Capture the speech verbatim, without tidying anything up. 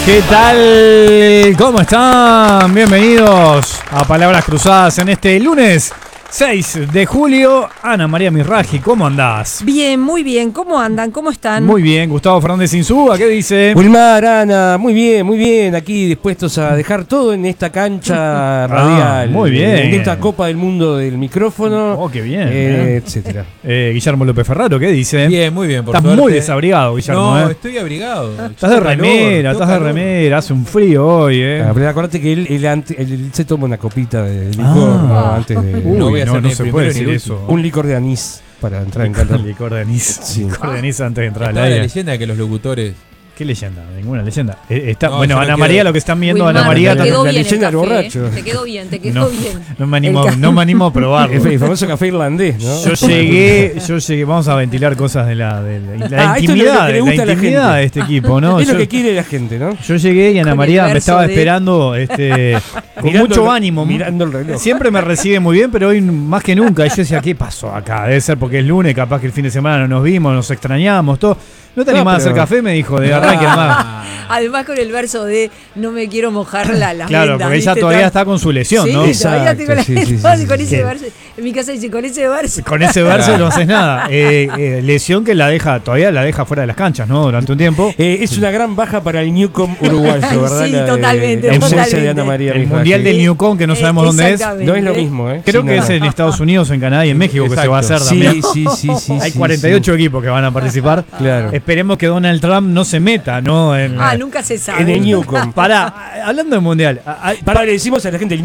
¿Qué tal? ¿Cómo están? Bienvenidos a Palabras Cruzadas en este lunes seis de julio. Ana María Mirraji, ¿cómo andás? Bien, muy bien. ¿Cómo andan? ¿Cómo están? Muy bien. Gustavo Fernández Insúa, ¿qué dice? Wilmar, Ana, muy bien, muy bien. Aquí dispuestos a dejar todo en esta cancha radial. Ah, muy bien. En esta Copa del Mundo del micrófono. Oh, qué bien. Eh, eh. etcétera. Eh, Guillermo López Ferraro, ¿qué dice? Bien, muy bien, por Estás suerte. muy desabrigado, Guillermo. No, eh. estoy abrigado. Estás de remera, estás de remera. Hace un frío hoy, ¿eh? Ah, pero acordate que él, él, ante- él se toma una copita de licor, Ah. ¿no? Antes de. Uy, No voy a no, ser no ni se el puede primero decir ni el eso. Un licor de anís para entrar en calor. Licor de anís. Sí. Licor de anís antes de entrar al Estaba la aire. leyenda de que los locutores. ¿Qué leyenda? Ninguna leyenda. Eh, está, No, bueno, yo no Ana quiero- María, lo que están viendo, Wilmar, Ana María te la- quedó la bien el leyenda del café, borracho. ¿eh? Te quedó bien, te quedó No, bien. no me animo, El ca- no me animo a probarlo. El famoso café irlandés, ¿no? Yo llegué, yo llegué, vamos a ventilar cosas de la, de la, la Ah, esto es lo intimidad, que le de gusta la a la intimidad gente. de este equipo, ¿no? Es Yo, lo que quiere la gente, ¿no? yo llegué y Ana Con María el me verso estaba de- esperando este, con Mirando mucho el- ánimo. Mirando el reloj. Siempre me recibe muy bien, pero hoy más que nunca. Y yo decía, ¿qué pasó acá? Debe ser porque es lunes, capaz que el fin de semana no nos vimos, nos extrañamos, todo. ¿No te No, animás a hacer pero- café? Me dijo, de arranque además. Además con el verso de no me quiero mojar la, las Claro, vendas, porque ella ¿viste? todavía Tan- está con su lesión, Sí, ¿no? todavía Exacto, tengo la sí, vendas sí, sí, con sí, ese sí. verso. En mi casa dice, con ese verso. Con ese verso no haces nada. Eh, eh, lesión que la deja, todavía la deja fuera de las canchas, ¿no? Durante un tiempo. Eh, es una gran baja para el Newcom uruguayo, ¿verdad? Sí, La de- totalmente, La ausencia totalmente. de Ana María El Mirraji. Mundial del Newcom, que no sabemos Eh, dónde es. exactamente. No es lo mismo, ¿eh? Creo Sí, que no. es en Estados Unidos, en Canadá y en México que se Exacto. va a hacer Sí, también. sí, sí, sí. Hay sí, cuarenta y ocho sí. equipos que van a participar. Claro. Esperemos que Donald Trump no se meta, ¿no? En, Ah, nunca se sabe. En el Newcom. Pará, hablando del Mundial. a- a- Para, le decimos a la gente, el